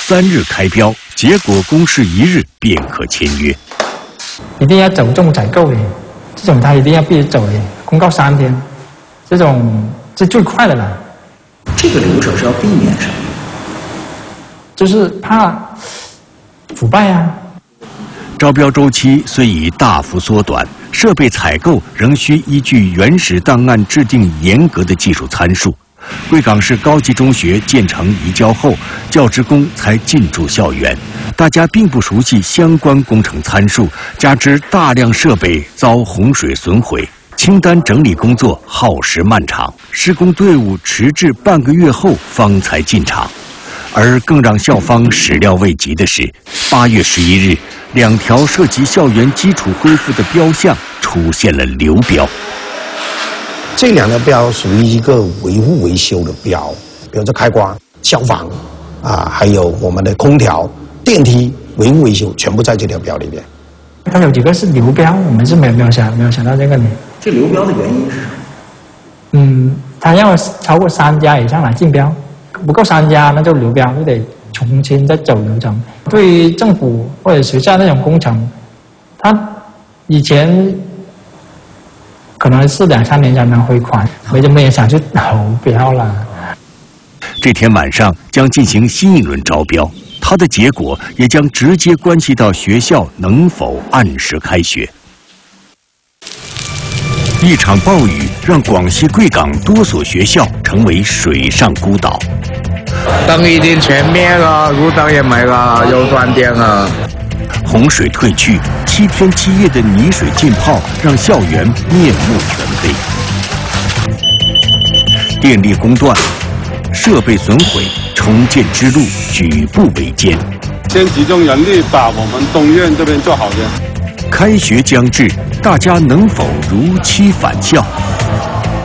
3日开标，结果公示1日便可签约。 一定要走重采购的，这种他一定要必须走的，公告3天，这种是最快的了。 这个流程是要避免什么？ 就是怕腐败啊。 招标周期虽已大幅缩短，设备采购仍需依据原始档案制定严格的技术参数。贵港市高级中学建成移交后，教职工才进驻校园，大家并不熟悉相关工程参数，加之大量设备遭洪水损毁，清单整理工作耗时漫长，施工队伍迟至半个月后方才进场。而更让校方始料未及的是，8月11日，2条涉及校园基础恢复的标项出现了流标。 这2条标属于一个维护维修的标，比如说开关、消防还有我们的空调、电梯维护维修，全部在这条标里边。 它有几个是流标，我们是没有想到这个的。 这流标的原因是什么？ 它要超过3家以上来竞标。不够3家，那就流标，就得重新再走流程。对于政府或者学校那种工程，它以前可能是2、3年才能回款，没人想去投标了。 这天晚上将进行新一轮招标，它的结果也将直接关系到学校能否按时开学。一场暴雨让广西贵港多所学校成为水上孤岛。 灯已经全灭了，路灯也没了，又断电了。 洪水退去，7天7夜的泥水浸泡让校园面目全非。电力中断，设备损毁，重建之路举步维艰。 先集中人力把我们东院这边做好先。 开学将至，大家能否如期返校？